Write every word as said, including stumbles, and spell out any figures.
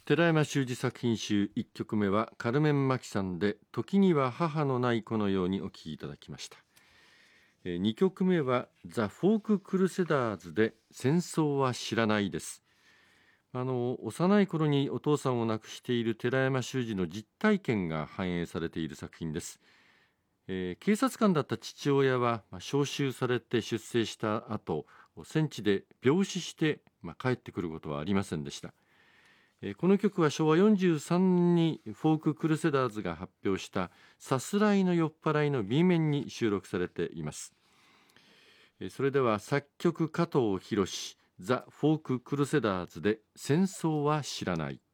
寺山修司作品集いっきょくめはカルメン・マキさんで時には母のない子のようにお聴きいただきました。にきょくめはザ・フォーク・クルセダーズで戦争は知らないです。あの幼い頃にお父さんを亡くしている寺山修司の実体験が反映されている作品です。えー、警察官だった父親は、まあ、召集されて出征した後戦地で病死して、まあ、帰ってくることはありませんでした。この曲はしょうわよんじゅうさんねんにフォーククルセダーズが発表したさすらいの酔っ払いの B 面に収録されています。それでは作曲加藤博ザ・フォーククルセダーズで戦争は知らない。